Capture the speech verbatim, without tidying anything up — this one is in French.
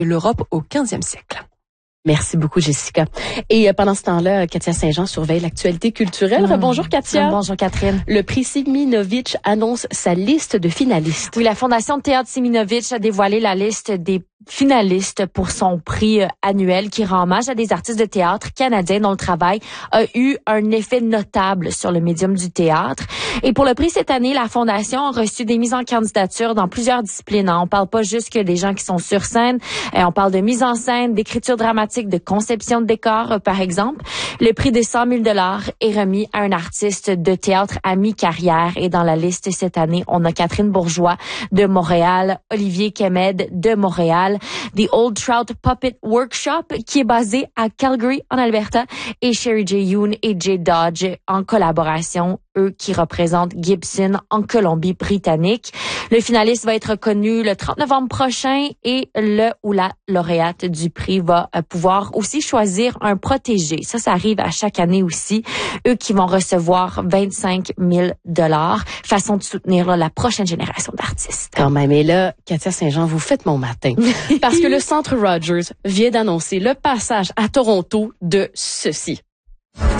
l'Europe au quinzième siècle. Merci beaucoup, Jessica. Et euh, pendant ce temps-là, Katia Saint-Jean surveille l'actualité culturelle. Mmh. Bonjour, Katia. Bonjour, Catherine. Le prix Seminovitch annonce sa liste de finalistes. Oui, la Fondation de théâtre Seminovitch a dévoilé la liste des finaliste pour son prix annuel qui rend hommage à des artistes de théâtre canadiens dont le travail a eu un effet notable sur le médium du théâtre. Et pour le prix cette année, la Fondation a reçu des mises en candidature dans plusieurs disciplines. On parle pas juste que des gens qui sont sur scène, on parle de mise en scène, d'écriture dramatique, de conception de décor, par exemple. Le prix de cent mille dollars est remis à un artiste de théâtre à mi-carrière. Et dans la liste cette année, on a Catherine Bourgeois de Montréal, Olivier Kemed de Montréal, The Old Trout Puppet Workshop qui est basé à Calgary en Alberta et Sherry J. Yoon et Jay Dodge en collaboration, eux qui représentent Gibson en Colombie-Britannique. Le finaliste va être connu le trente novembre prochain et le ou la lauréate du prix va pouvoir aussi choisir un protégé. Ça, ça arrive à chaque année aussi. Eux qui vont recevoir vingt-cinq mille dollars. Façon de soutenir là, la prochaine génération d'artistes. Quand même. Et là, Katia Saint-Jean, vous faites mon matin. Parce que le Centre Rogers vient d'annoncer le passage à Toronto de ceci.